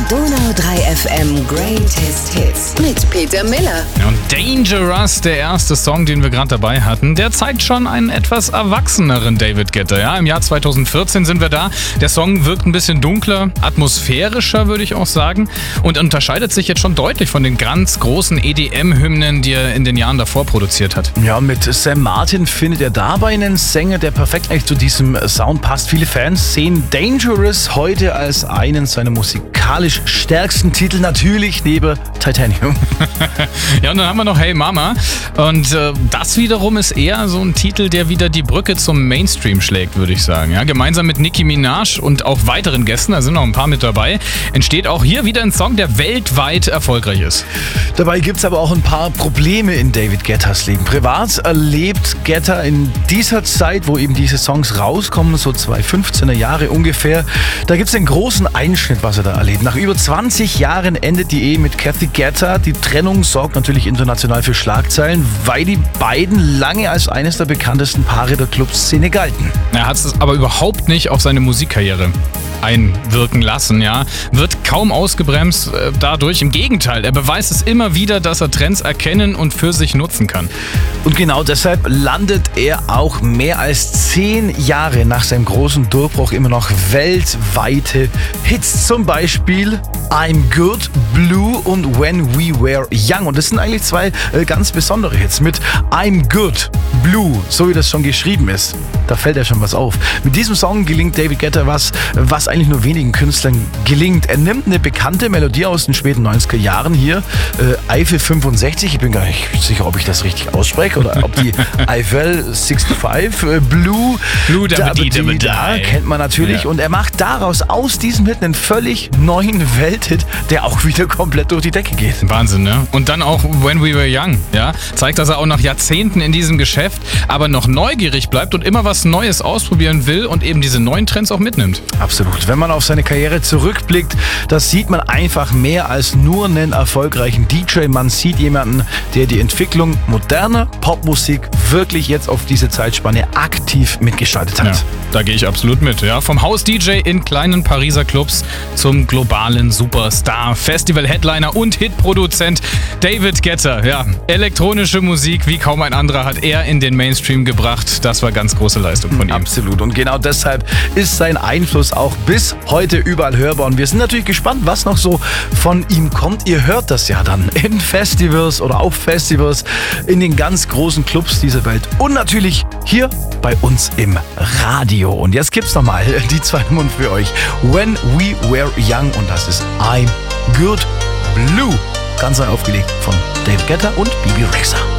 Donau 3 FM Greatest Hits mit Peter Miller. Und Dangerous, der erste Song, den wir gerade dabei hatten, der zeigt schon einen etwas erwachseneren David Guetta. Ja, im Jahr 2014 sind wir da. Der Song wirkt ein bisschen dunkler, atmosphärischer, würde ich auch sagen, und unterscheidet sich jetzt schon deutlich von den ganz großen EDM-Hymnen, die er in den Jahren davor produziert hat. Ja, mit Sam Martin findet er dabei einen Sänger, der perfekt eigentlich zu diesem Sound passt. Viele Fans sehen Dangerous heute als einen seiner musikalisch stärksten Titel, natürlich neben Titanium. Ja, und dann haben wir noch Hey Mama. Und das wiederum ist eher so ein Titel, der wieder die Brücke zum Mainstream schlägt, würde ich sagen. Ja, gemeinsam mit Nicki Minaj und auch weiteren Gästen, da sind noch ein paar mit dabei, entsteht auch hier wieder ein Song, der weltweit erfolgreich ist. Dabei gibt es aber auch ein paar Probleme in David Guettas Leben. Privat erlebt Guetta in dieser Zeit, wo eben diese Songs rauskommen, so 2015er Jahre ungefähr, da gibt es einen großen Einschnitt, was er da erlebt. Nach über 20 Jahren endet die Ehe mit Kathy Guetta. Die Trennung sorgt natürlich international für Schlagzeilen, weil die beiden lange als eines der bekanntesten Paare der Clubszene galten. Er hat es aber überhaupt nicht auf seine Musikkarriere einwirken lassen, ja. Wird kaum ausgebremst dadurch. Im Gegenteil, er beweist es immer wieder, dass er Trends erkennen und für sich nutzen kann. Und genau deshalb landet er auch mehr als 10 Jahre nach seinem großen Durchbruch immer noch weltweite Hits. Zum Beispiel I'm Good, Blue und When We Were Young. Und das sind eigentlich zwei ganz besondere Hits. Mit I'm Good, Blue, so wie das schon geschrieben ist, da fällt ja schon was auf. Mit diesem Song gelingt David Guetta was eigentlich nur wenigen Künstlern gelingt. Er nimmt eine bekannte Melodie aus den späten 90er Jahren hier, Eiffel 65, ich bin gar nicht sicher, ob ich das richtig ausspreche, oder ob die Eiffel 65, Blue, da kennt man natürlich. Ja. Und er macht daraus aus diesem Hit einen völlig neuen Welthit, der auch wieder komplett durch die Decke geht. Wahnsinn, ne? Und dann auch When We Were Young, ja? Zeigt, dass er auch nach Jahrzehnten in diesem Geschäft aber noch neugierig bleibt und immer was Neues ausprobieren will und eben diese neuen Trends auch mitnimmt. Absolut. Wenn man auf seine Karriere zurückblickt, das sieht man einfach mehr als nur einen erfolgreichen DJ. Man sieht jemanden, der die Entwicklung moderner Popmusik wirklich jetzt auf diese Zeitspanne aktiv mitgestaltet hat. Ja, da gehe ich absolut mit. Ja. Vom Haus-DJ in kleinen Pariser Clubs zum globalen Superstar, Festival-Headliner und Hitproduzent David Guetta. Ja, elektronische Musik wie kaum ein anderer hat er in den Mainstream gebracht. Das war ganz große Leistung von ihm. Absolut. Und genau deshalb ist sein Einfluss auch bis heute überall hörbar. Und wir sind natürlich gespannt, was noch so von ihm kommt. Ihr hört das ja dann in Festivals oder auf Festivals, in den ganz großen Clubs dieser Welt und natürlich hier bei uns im Radio. Und jetzt gibt's nochmal die zwei Nummern für euch. When We Were Young und das ist I'm Good, Blue. Ganz neu aufgelegt von David Guetta und Bebe Rexha.